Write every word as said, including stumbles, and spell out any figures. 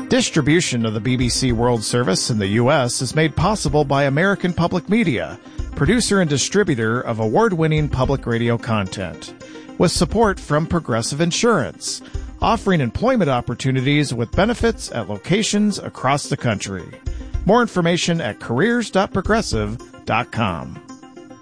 Distribution of the B B C World Service in the U S is made possible by American Public Media, producer and distributor of award-winning public radio content, with support from Progressive Insurance, offering employment opportunities with benefits at locations across the country. More information at careers dot progressive dot com.